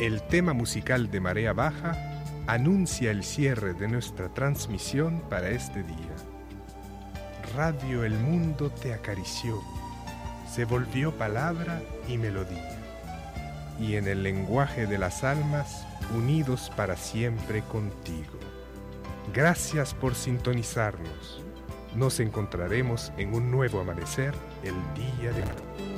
El tema musical de Marea Baja anuncia el cierre de nuestra transmisión para este día. Radio El Mundo te acarició, se volvió palabra y melodía, y en el lenguaje de las almas, unidos para siempre contigo. Gracias por sintonizarnos. Nos encontraremos en un nuevo amanecer el día de mañana.